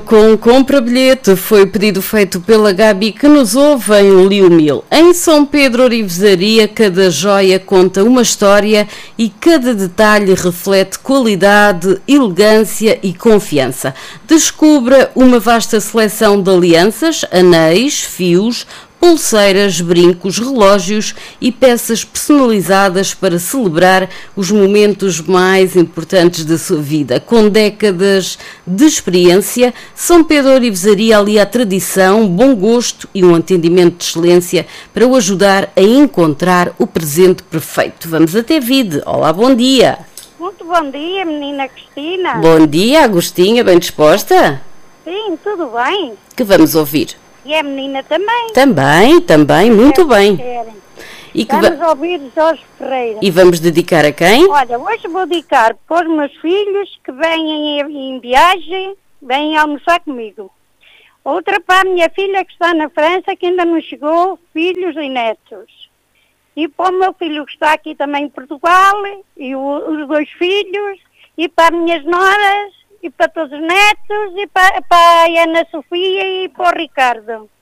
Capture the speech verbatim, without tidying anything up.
Com compra bilhete foi o pedido feito pela Gabi que nos ouve em Liumil. Em São Pedro Orivesaria, cada joia conta uma história e cada detalhe reflete qualidade, elegância e confiança. Descubra uma vasta seleção de alianças, anéis, fios, pulseiras, brincos, relógios e peças personalizadas para celebrar os momentos mais importantes da sua vida. Com décadas de experiência, São Pedro Orivesaria alia a tradição, bom gosto e um atendimento de excelência para o ajudar a encontrar o presente perfeito. Vamos até vide. Olá, bom dia. Muito bom dia, menina Cristina. Bom dia, Agostinha, bem disposta? Sim, tudo bem. Que vamos ouvir? E a menina também. Também, também, muito bem. E que vamos va- ouvir Jorge Ferreira. E vamos dedicar a quem? Olha, hoje vou dedicar para os meus filhos que vêm em viagem, vêm almoçar comigo. Outra para a minha filha que está na França, que ainda não chegou, filhos e netos. E para o meu filho que está aqui também em Portugal, e o, os dois filhos, e para as minhas noras, e para todos os netos, e para, para a Ana Sofia e para o Ricardo.